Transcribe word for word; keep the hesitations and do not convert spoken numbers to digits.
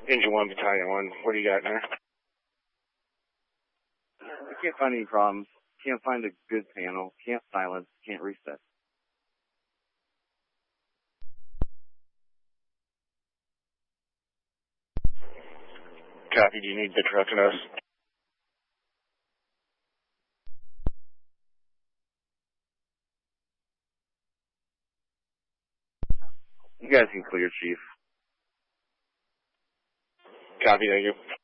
Engine one, Battalion one. What do you got there? I can't find any problems. Can't find a good panel. Can't silence. Can't reset. Copy. Do you need the truck and us? You guys can clear, Chief. Copy. Thank you.